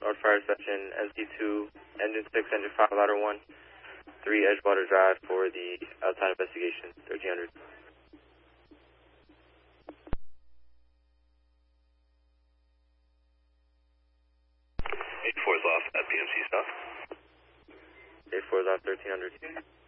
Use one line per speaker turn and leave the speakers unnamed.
North Fire Section, NC2, Engine 6, Engine 5, Ladder 1, 3 Edgewater Drive for the outside investigation, 1300.
84 is off at PMC South.
84 is off, 1300.